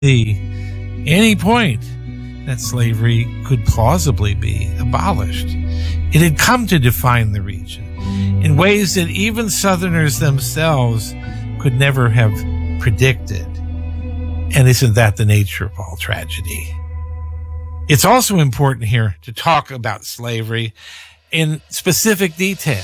see any point that slavery could plausibly be abolished. It had come to define the region in ways that even Southerners themselves could never have predicted. And isn't that the nature of all tragedy? It's also important here to talk about slavery in specific detail.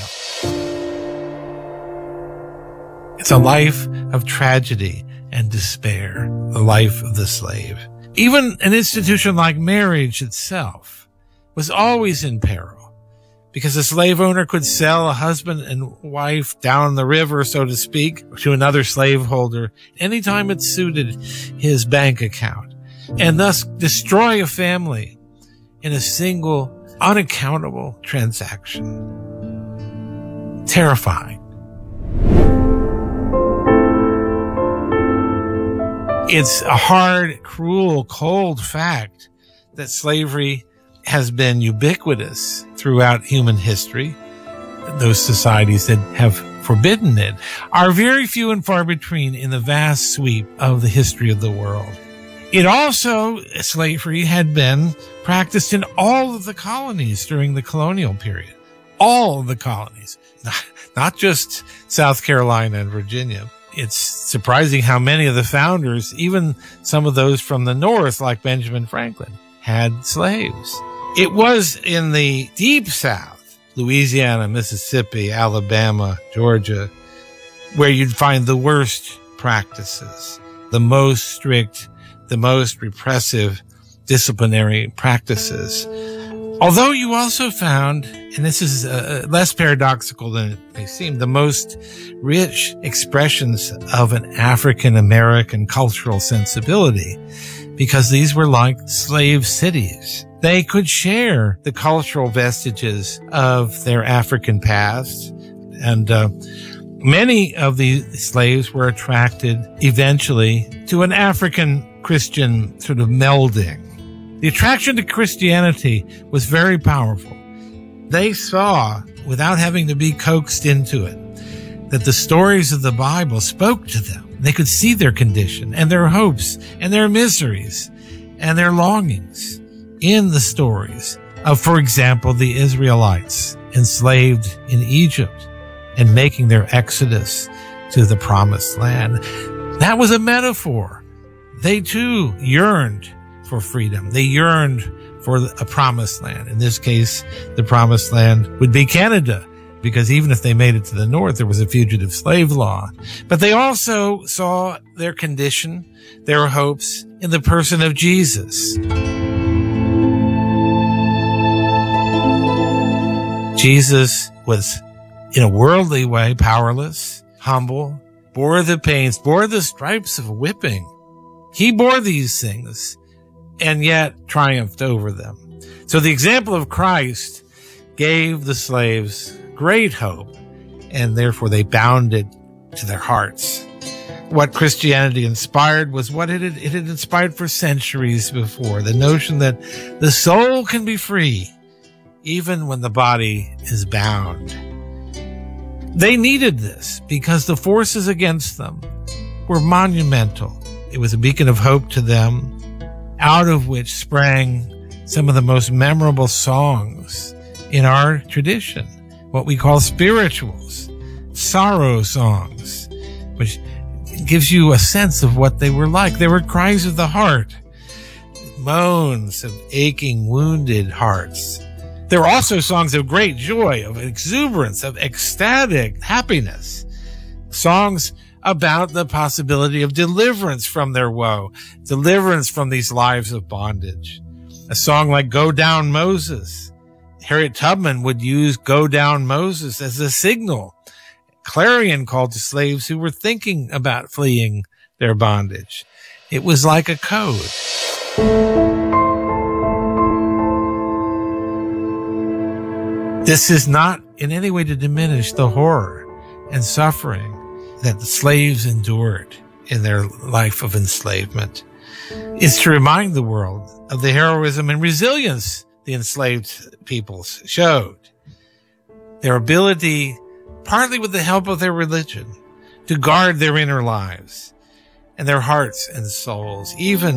It's a life of tragedy and despair, the life of the slave. Even an institution like marriage itself was always in peril, because a slave owner could sell a husband and wife down the river, so to speak, to another slaveholder anytime it suited his bank account, and thus destroy a family in a single, unaccountable transaction. Terrifying. It's a hard, cruel, cold fact that slavery has been ubiquitous throughout human history. Those societies that have forbidden it are very few and far between in the vast sweep of the history of the world. Slavery had been practiced in all of the colonies during the colonial period. All of the colonies, not just South Carolina and Virginia. It's surprising how many of the founders, even some of those from the North, like Benjamin Franklin, had slaves. It was in the deep South, Louisiana, Mississippi, Alabama, Georgia, where you'd find the worst practices, the most strict, the most repressive disciplinary practices. Although you also found, and this is less paradoxical than it may seem, the most rich expressions of an African-American cultural sensibility, because these were like slave cities. They could share the cultural vestiges of their African past, and many of the slaves were attracted eventually to an African Christian sort of melding. The attraction to Christianity was very powerful. They saw, without having to be coaxed into it, that the stories of the Bible spoke to them. They could see their condition and their hopes and their miseries and their longings in the stories of, for example, the Israelites enslaved in Egypt and making their exodus to the promised land. That was a metaphor. They too yearned for freedom. They yearned for a promised land. In this case, the promised land would be Canada, because even if they made it to the north, there was a fugitive slave law. But they also saw their condition, their hopes in the person of Jesus. Jesus was, in a worldly way, powerless, humble, bore the pains, bore the stripes of whipping. He bore these things and yet triumphed over them. So the example of Christ gave the slaves great hope, and therefore they bound it to their hearts. What Christianity inspired was what it had inspired for centuries before, the notion that the soul can be free even when the body is bound. They needed this because the forces against them were monumental. It was a beacon of hope to them, out of which sprang some of the most memorable songs in our tradition, what we call spirituals, sorrow songs, which gives you a sense of what they were like. They were cries of the heart, moans of aching, wounded hearts. There were also songs of great joy, of exuberance, of ecstatic happiness, songs about the possibility of deliverance from their woe, deliverance from these lives of bondage. A song like Go Down Moses. Harriet Tubman would use Go Down Moses as a signal, clarion call to slaves who were thinking about fleeing their bondage. It was like a code. This is not in any way to diminish the horror and suffering that the slaves endured in their life of enslavement. It's to remind the world of the heroism and resilience the enslaved peoples showed. Their ability, partly with the help of their religion, to guard their inner lives and their hearts and souls, even